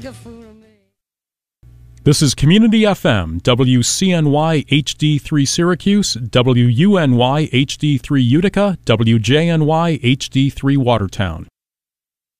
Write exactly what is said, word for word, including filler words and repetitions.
make a fool of me. This is Community F M, W C N Y H D three Syracuse, W U N Y H D three Utica, W J N Y H D three Watertown.